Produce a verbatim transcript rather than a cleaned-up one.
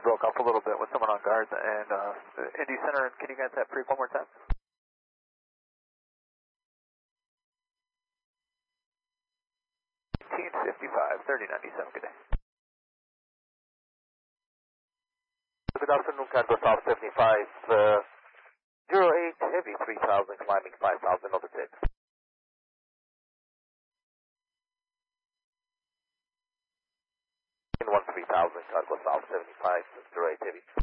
broke up a little bit with someone on guard. And uh, Indy Center, can you guys have free one more time? eighteen fifty-five, thirty ninety-seven, good day. Good afternoon, Canada South seventy-five, uh, zero eight, heavy three thousand, climbing five thousand, overtake. one three thousand, Canada South seventy-five, zero eight, heavy.